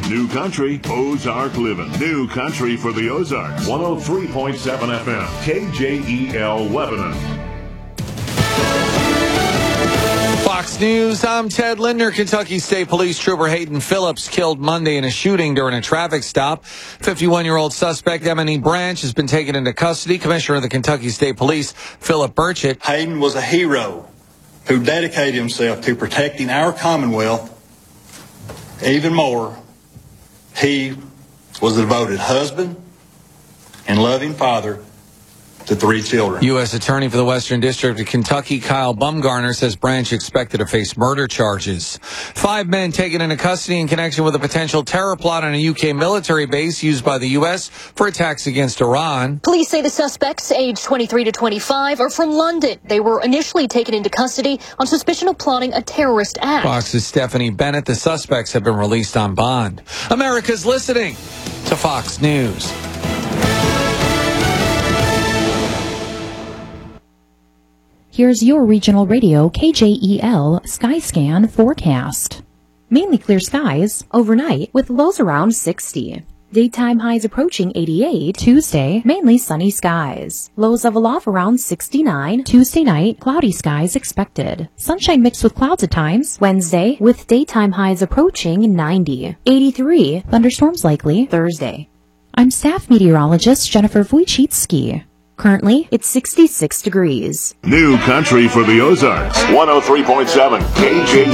New Country, Ozark Living. New Country for the Ozarks. 103.7 FM, KJEL Lebanon. Fox News, I'm Ted Linder. Kentucky State Police Trooper Hayden Phillips killed Monday in a shooting during a traffic stop. 51-year-old suspect Emily Branch has been taken into custody. Commissioner of the Kentucky State Police, Philip Burchett. Hayden was a hero who dedicated himself to protecting our Commonwealth. Even more, he was a devoted husband and loving father to 3 children. U.S. Attorney for the Western District of Kentucky, Kyle Bumgarner, says Branch expected to face murder charges. 5 men taken into custody in connection with a potential terror plot on a U.K. military base used by the U.S. for attacks against Iran. Police say the suspects, aged 23 to 25, are from London. They were initially taken into custody on suspicion of plotting a terrorist act. Fox's Stephanie Bennett. The suspects have been released on bond. America's listening to Fox News. Here's your regional radio KJEL Skyscan forecast. Mainly clear skies overnight with lows around 60. Daytime highs approaching 88. Tuesday, mainly sunny skies. Lows level off around 69. Tuesday night, cloudy skies expected. Sunshine mixed with clouds at times. Wednesday, with daytime highs approaching 90. 83. Thunderstorms likely Thursday. I'm staff meteorologist Jennifer Wojcicki. Currently, it's 66 degrees. New Country for the Ozarks. 103.7 KJ.